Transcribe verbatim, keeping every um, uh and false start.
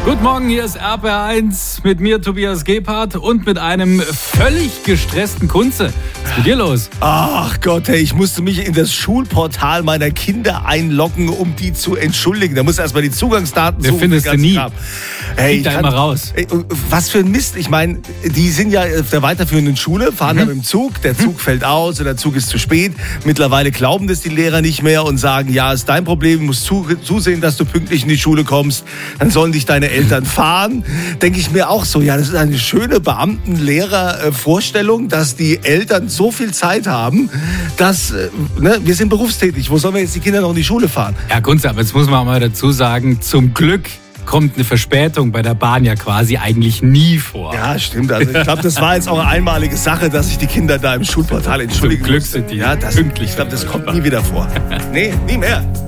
Guten Morgen, hier ist R P R eins mit mir, Tobias Gebhardt, und mit einem völlig gestressten Kunze. Was ist mit dir los? Ach Gott, hey, ich musste mich in das Schulportal meiner Kinder einloggen, um die zu entschuldigen. Da muss erstmal die Zugangsdaten suchen. Findest du nie. Hey, da immer raus. Ey, was für ein Mist. Ich meine, die sind ja auf der weiterführenden Schule, fahren mhm. dann mit dem Zug, der Zug mhm. fällt aus oder der Zug ist zu spät. Mittlerweile glauben das die Lehrer nicht mehr und sagen, ja, ist dein Problem, du musst zu, zusehen, dass du pünktlich in die Schule kommst. Dann sollen dich deine Eltern fahren. Denke ich mir auch so, ja, das ist eine schöne Beamten-Lehrer-Vorstellung, dass die Eltern so viel Zeit haben, dass, ne, wir sind berufstätig, wo sollen wir jetzt die Kinder noch in die Schule fahren? Ja, Kunze, aber jetzt muss man auch mal dazu sagen, zum Glück kommt eine Verspätung bei der Bahn ja quasi eigentlich nie vor. Ja, stimmt. Also ich glaube, das war jetzt auch eine einmalige Sache, dass sich die Kinder da im Schulportal entschuldigen Zum Glück sind die ja, das, pünktlich. Ich glaube, das kommt nie wieder vor. Nee, nie mehr.